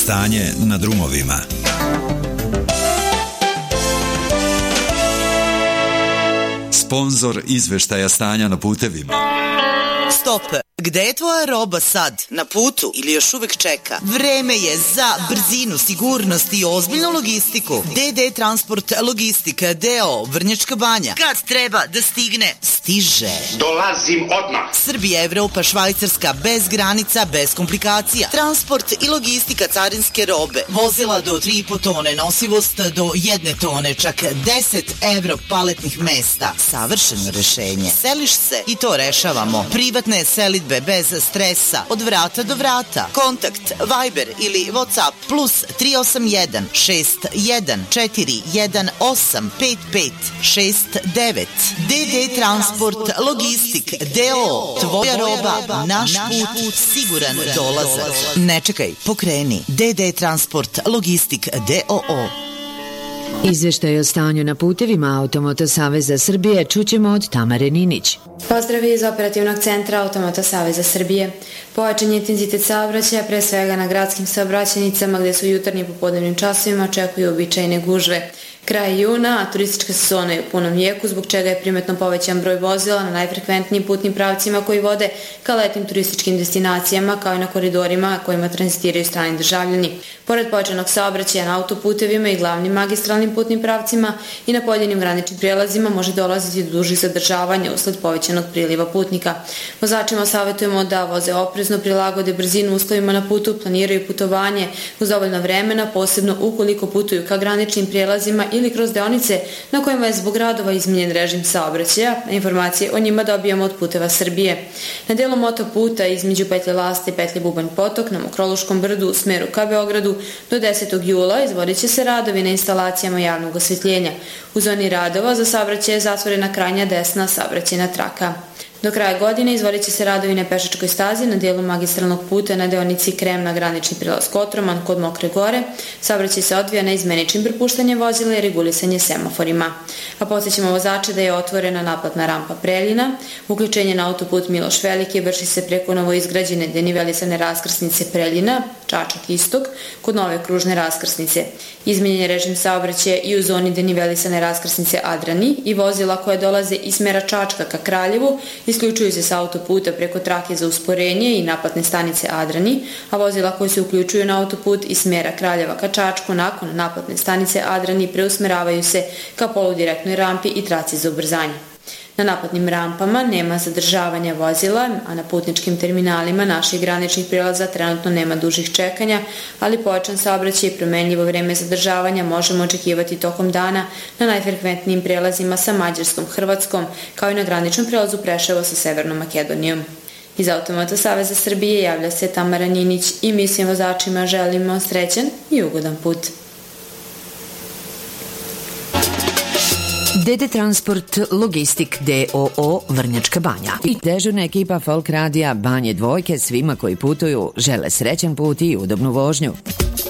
Stanje na drumovima. Sponzor izveštaja stanja na putevima. Stop! Gde je tvoja roba sad? Na putu ili još uvek čeka? Vreme je za brzinu, sigurnost i ozbiljnu logistiku. DD Transport Logistika D.O. Vrnjačka Banja. Kad treba da stigne, stiže. Dolazim odmah. Srbija, Evropa, Švajcarska, bez granica, bez komplikacija. Transport i logistika carinske robe. Vozila do 3,5 tone, nosivost do 1 tone, čak 10 evro paletnih mesta. Savršeno rešenje. Seliš se i to rešavamo. Privatne selidbe bez stresa, od vrata do vrata. Kontakt Viber ili WhatsApp plus 381 61 418 5569. DD Transport Logistik D.O. Tvoja roba, naš put, siguran dolazak. Ne čekaj, pokreni. DD Transport Logistik D.O.O. Izveštaj o stanju na putevima Automoto Saveza Srbije čućemo od Tamare Ninić. Pozdrav iz operativnog centra Automoto Saveza Srbije. Pojačan je intenzitet saobraćaja, pre svega na gradskim saobraćajnicama gde su jutarnjim i popodnevnim časovima očekuju uobičajene gužve. Kraj juna, a turistička sezona je u punom jeku, zbog čega je primetno povećan broj vozila na najfrekventnijim putnim pravcima koji vode ka letnim turističkim destinacijama, kao i na koridorima kojima tranzitiraju strani državljani. Pored pojačanog saobraćaja na autoputevima i glavnim magistralnim putnim pravcima i na pojedinim graničnim prijelazima može dolaziti do dužih zadržavanja usled povećanog priliva putnika. Vozačima savjetujemo da voze oprezno, prilagode brzinu uslovima na putu, planiraju putovanje uz dovoljno vremena, posebno ukoliko putuju ka graničnim prijelazima ili kroz deonice na kojima je zbog radova izmenjen režim saobraćaja. Informacije o njima dobijamo od Puteva Srbije. Na delu motoputa između petlje Lasta i petlje Bubanj Potok na Mokroluškom brdu u smeru ka Beogradu do 10. jula izvodit će se radovi na instalacijama javnog osvetljenja. U zoni radova za saobraćaj je zatvorena krajnja desna saobraćajna traka. Do kraja godine izvodit će se radovi na pešačkoj stazi na dijelu magistralnog puta na deonici Krem na granični prilaz Kotroman kod Mokre Gore. Saobraćaj se odvija na izmeničnim prepuštanjem vozila i regulisanje semaforima. A podsjećamo vozače da je otvorena naplatna rampa Preljina. Uključenje na autoput Miloš Veliki vrši se preko novoizgrađene denivelisane raskrsnice Preljina, Čačak Istok, kod nove kružne raskrsnice. Izmenjen je režim saobraćaja i u zoni denivelisane raskrsnice Adrani i vozila koje dolaze iz smera Čačka ka Kraljevu isključuju se sa autoputa preko trake za usporenje i naplatne stanice Adrani, a vozila koje se uključuju na autoput iz smera Kraljeva ka Čačku nakon naplatne stanice Adrani preusmeravaju se ka poludirektnoj rampi i traci za ubrzanje. Na naplatnim rampama nema zadržavanja vozila, a na putničkim terminalima naših graničnih prijelaza trenutno nema dužih čekanja, ali pojačan saobraćaj i promenljivo vreme zadržavanja možemo očekivati tokom dana na najfrekventnijim prijelazima sa Mađarskom, Hrvatskom, kao i na graničnom prijelazu Preševo sa Severnom Makedonijom. Iz Automoto Saveza Srbije javlja se Tamara Ninić i mi svim vozačima želimo srećan i ugodan put. DD Transport Logistik D.O.O. Vrnjačka Banja i dežurna ekipa Folk Radija Banje Dvojke svima koji putuju žele srećan put i udobnu vožnju.